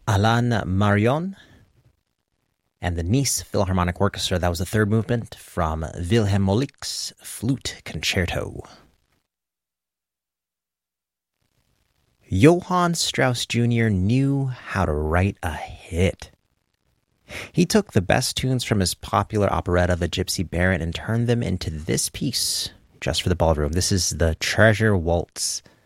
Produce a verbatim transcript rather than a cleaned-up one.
Alain Marion, and the Nice Philharmonic Orchestra. That was the third movement from Wilhelm Moelik's Flute Concerto. Johann Strauss Junior knew how to write a hit. He took the best tunes from his popular operetta, The Gypsy Baron, and turned them into this piece just for the ballroom. This is the Treasure Waltz